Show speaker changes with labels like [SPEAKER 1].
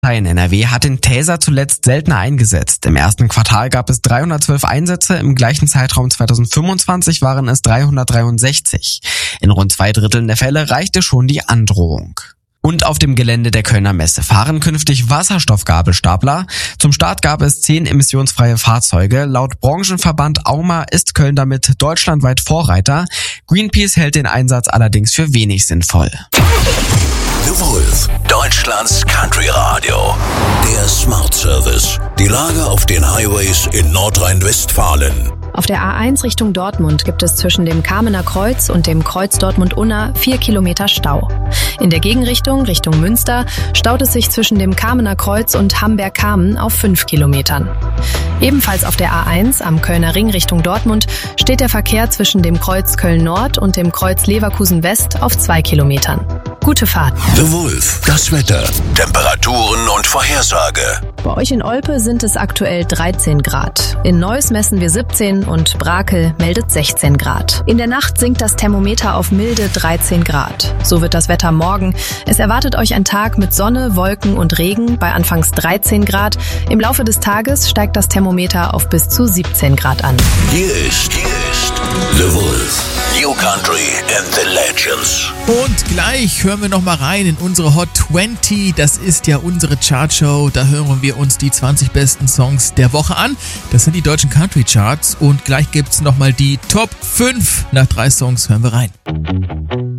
[SPEAKER 1] In NRW hat den Taser zuletzt seltener eingesetzt. Im ersten Quartal gab es 312 Einsätze, im gleichen Zeitraum 2025 waren es 363. In rund 2/3 der Fälle reichte schon die Androhung. Und auf dem Gelände der Kölner Messe fahren künftig Wasserstoffgabelstapler. Zum Start gab es 10 emissionsfreie Fahrzeuge. Laut Branchenverband AUMA ist Köln damit deutschlandweit Vorreiter. Greenpeace hält den Einsatz allerdings für wenig sinnvoll.
[SPEAKER 2] The Wolf, Deutschlands Country Radio. Der Smart Service. Die Lage auf den Highways in Nordrhein-Westfalen.
[SPEAKER 3] Auf der A1 Richtung Dortmund gibt es zwischen dem Kamener Kreuz und dem Kreuz Dortmund-Unna 4 Kilometer Stau. In der Gegenrichtung, Richtung Münster, staut es sich zwischen dem Kamener Kreuz und Hamberg-Kamen auf 5 Kilometern. Ebenfalls auf der A1 am Kölner Ring Richtung Dortmund steht der Verkehr zwischen dem Kreuz Köln-Nord und dem Kreuz Leverkusen-West auf 2 Kilometern. Gute Fahrt.
[SPEAKER 2] The Wolf, das Wetter, Temperaturen und Vorhersage.
[SPEAKER 3] Bei euch in Olpe sind es aktuell 13 Grad. In Neuss messen wir 17 und Brakel meldet 16 Grad. In der Nacht sinkt das Thermometer auf milde 13 Grad. So wird das Wetter morgen. Es erwartet euch ein Tag mit Sonne, Wolken und Regen bei anfangs 13 Grad. Im Laufe des Tages steigt das Thermometer auf bis zu 17 Grad an.
[SPEAKER 2] Hier ist The Wolf. New Country and the Legends.
[SPEAKER 4] Und gleich hören wir noch mal rein in unsere Hot 20. Das ist ja unsere Chartshow. Da hören wir uns die 20 besten Songs der Woche an. Das sind die deutschen Country Charts. Und gleich gibt's noch mal die Top 5. Nach 3 Songs hören wir rein.